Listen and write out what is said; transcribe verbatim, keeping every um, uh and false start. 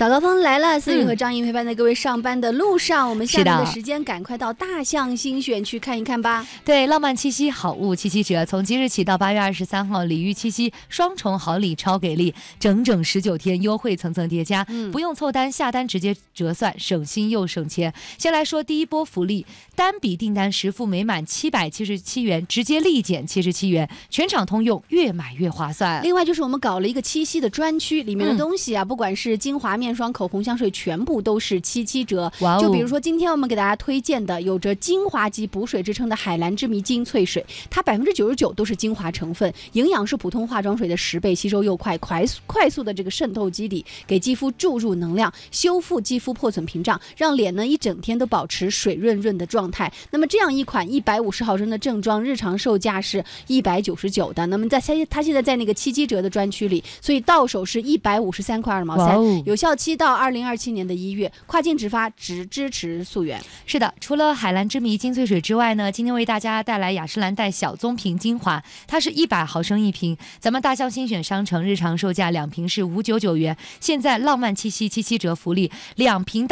早高峰来了，思雨和张莹陪伴在各位上班的路上，我们下面的时间赶快到大象新选区看一看吧。 对，浪漫七夕好物七七折，从即日起到八月二十三号，礼遇七夕，双重好礼超给力，整整十九天优惠层层叠加，嗯、不用凑单，下单直接折算，省心又省钱。先来说第一波福利，单笔订单实付每满七百七十七元，直接立减七十七元，全场通用，越买越划算。 另外就是我们搞了一个七夕的专区，里面的东西啊，嗯、不管是精华、面霜、口红、香水，全部都是七七折。哇哦！就比如说今天我们给大家推荐的，有着精华级补水之称的海蓝之谜精粹水，它百分之九十九都是精华成分，营养是普通化妆水的十倍，吸收又快，快快速的这个渗透基底，给肌肤注入能量，修复肌肤破损屏障，让脸呢一整天都保持水润润的状态。那么这样一款一百五十毫升的正装，日常售价是一百九十九的，那么在它现在在那个七七折的专区里，所以到手是一百五十三块二毛三，哦、有效期到二零二七年的一月，跨境直发，只支持溯源。 是的，除了海蓝之谜精粹水之外呢，今天为大家带来雅诗兰黛小棕瓶精华，它是一百毫升一瓶，咱们大象新选商城日常售价两瓶是五百九十九元，现在浪漫七夕七七折福利，两瓶